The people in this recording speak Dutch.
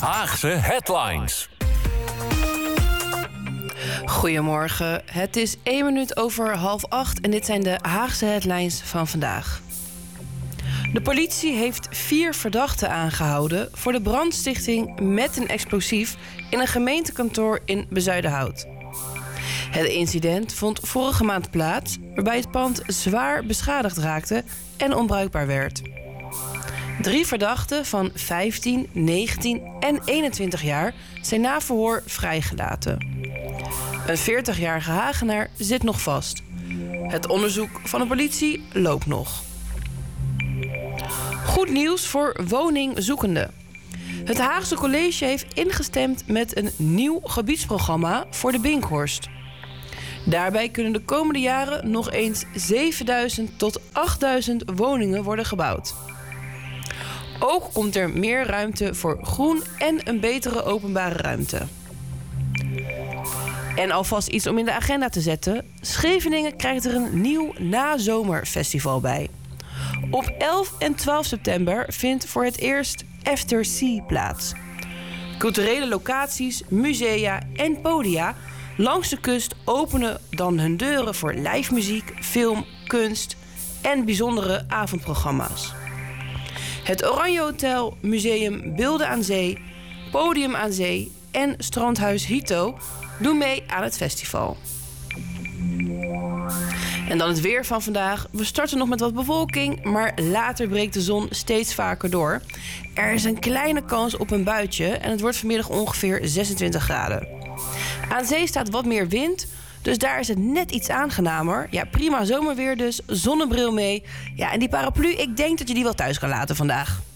Haagse Headlines. Goedemorgen, het is 1 minuut over 7:30 en dit zijn de Haagse Headlines van vandaag. De politie heeft 4 verdachten aangehouden voor de brandstichting met een explosief in een gemeentekantoor in Bezuidenhout. Het incident vond vorige maand plaats, waarbij het pand zwaar beschadigd raakte en onbruikbaar werd. 3 verdachten van 15, 19 en 21 jaar zijn na verhoor vrijgelaten. Een 40-jarige Hagenaar zit nog vast. Het onderzoek van de politie loopt nog. Goed nieuws voor woningzoekenden. Het Haagse College heeft ingestemd met een nieuw gebiedsprogramma voor de Binkhorst. Daarbij kunnen de komende jaren nog eens 7000 tot 8000 woningen worden gebouwd. Ook komt er meer ruimte voor groen en een betere openbare ruimte. En alvast iets om in de agenda te zetten. Scheveningen krijgt er een nieuw nazomerfestival bij. Op 11 en 12 september vindt voor het eerst After Sea plaats. Culturele locaties, musea en podia langs de kust openen dan hun deuren voor live muziek, film, kunst en bijzondere avondprogramma's. Het Oranje Hotel, Museum Beelden aan Zee, Podium aan Zee en Strandhuis Hito doen mee aan het festival. En dan het weer van vandaag. We starten nog met wat bewolking, maar later breekt de zon steeds vaker door. Er is een kleine kans op een buitje en het wordt vanmiddag ongeveer 26 graden. Aan zee staat wat meer wind, dus daar is het net iets aangenamer. Ja, prima zomerweer dus, zonnebril mee. Ja, en die paraplu, ik denk dat je die wel thuis kan laten vandaag.